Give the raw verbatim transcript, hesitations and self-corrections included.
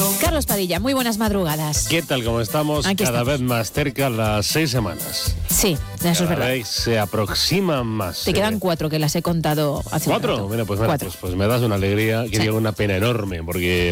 Carlos Padilla, muy buenas madrugadas. ¿Qué tal? ¿Cómo estamos? Aquí Cada estamos. vez más cerca las seis semanas. Sí, eso es Cada verdad. vez se aproximan más. Te eh. quedan cuatro que las he contado hace un ¿Cuatro? rato. Bueno, pues, mira, Cuatro. pues, pues me das una alegría que Sí. digo una pena enorme, porque